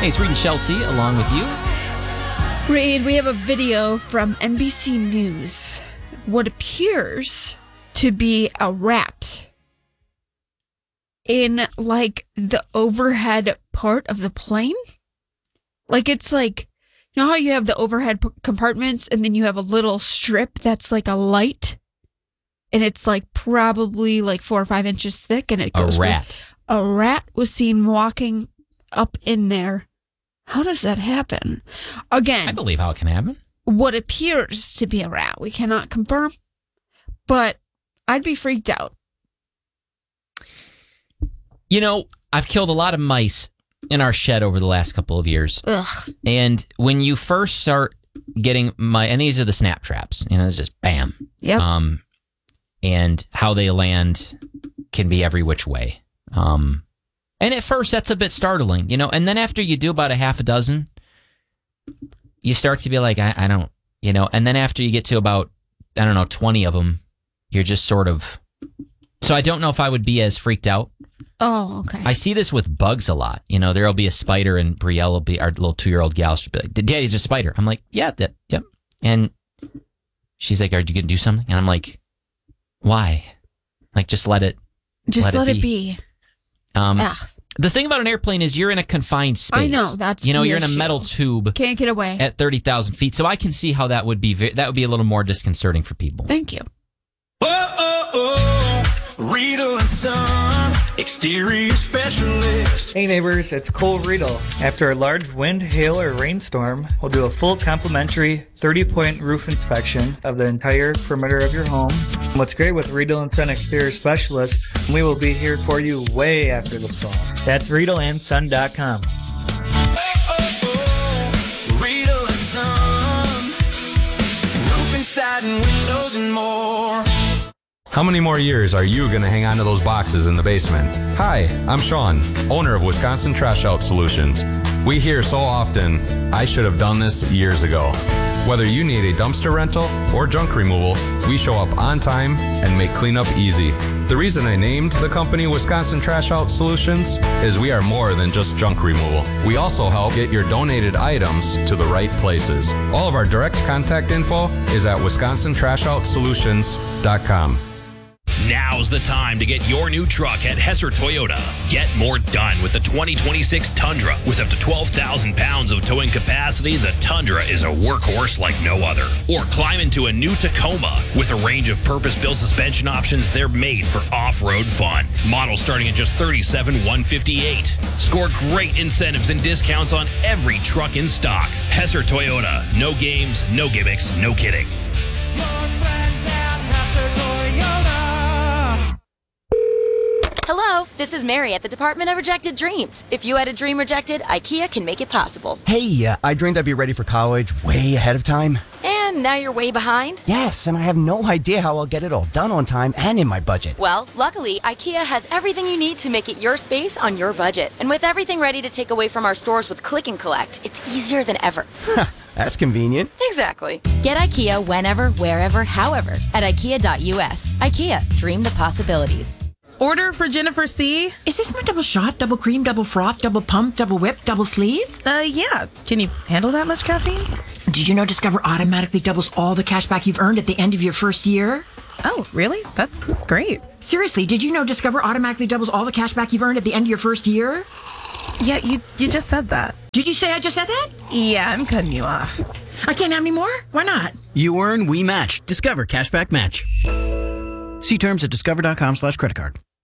Hey, it's Reed and Chelsea along with you. Reed, we have a video from NBC News. What appears to be a rat in, like, the overhead part of the plane. Like, it's like, you know how you have the overhead compartments and then you have a little strip that's like a light? And it's, like, probably, like, 4 or 5 inches thick. And it goes. A rat. A rat was seen walking up in there. How does that happen? Again, I believe how it can happen. What appears to be a rat. We cannot confirm, but I'd be freaked out. You know, I've killed a lot of mice in our shed over the last couple of years. Ugh. And when you first start getting and these are the snap traps, you know, it's just bam. Yep. And how they land can be every which way. And at first, that's a bit startling, you know. And then after you do about a half a dozen, you start to be like, I don't, you know. And then after you get to about, 20 of them, you're just sort of. So I don't know if I would be as freaked out. Oh, okay. I see this with bugs a lot. You know, there'll be a spider, and Brielle will be, our little 2-year-old gal, she'll be like, Daddy, it's a spider. I'm like, yeah, yep. And she's like, are you going to do something? And I'm like, why? Like, just let it. Just let it be. The thing about an airplane is you're in a confined space. I know, that's you're the in a issue. metal tube. Can't get away. At 30,000 feet. So I can see how that would be a little more disconcerting for people. Thank you. Riedel and Son, exterior specialist. Hey neighbors, it's Cole Riedel. After a large wind, hail, or rainstorm, we'll do a full complimentary 30-point roof inspection of the entire perimeter of your home. What's great with Riedel and Son Exterior Specialist, we will be here for you way after the storm. That's RiedelandSon.com. Riedel and Son, roofing, siding, windows, and more. How many more years are you going to hang on to those boxes in the basement? Hi, I'm Sean, owner of Wisconsin Trash Out Solutions. We hear so often, I should have done this years ago. Whether you need a dumpster rental or junk removal, we show up on time and make cleanup easy. The reason I named the company Wisconsin Trash Out Solutions is we are more than just junk removal. We also help get your donated items to the right places. All of our direct contact info is at wisconsintrashoutsolutions.com. Now's the time to get your new truck at Hesser Toyota. Get more done with the 2026 Tundra. With up to 12,000 pounds of towing capacity, the Tundra is a workhorse like no other. Or climb into a new Tacoma. With a range of purpose-built suspension options, they're made for off-road fun. Models starting at just $37,158. Score great incentives and discounts on every truck in stock. Hesser Toyota. No games, no gimmicks, no kidding. Hello, this is Mary at the Department of Rejected Dreams. If you had a dream rejected, IKEA can make it possible. Hey, I dreamed I'd be ready for college way ahead of time. And now you're way behind? Yes, and I have no idea how I'll get it all done on time and in my budget. Well, luckily, IKEA has everything you need to make it your space on your budget. And with everything ready to take away from our stores with Click and Collect, it's easier than ever. That's convenient. Exactly. Get IKEA whenever, wherever, however at IKEA.us. IKEA, dream the possibilities. Order for Jennifer C. Is this my double shot, double cream, double froth, double pump, double whip, double sleeve? Yeah. Can you handle that much caffeine? Did you know Discover automatically doubles all the cash back you've earned at the end of your first year? Oh, really? That's great. Seriously, did you know Discover automatically doubles all the cash back you've earned at the end of your first year? Yeah, you just said that. Did you say I just said that? Yeah, I'm cutting you off. I can't have any more? Why not? You earn, we match. Discover Cashback Match. See terms at discover.com/creditcard.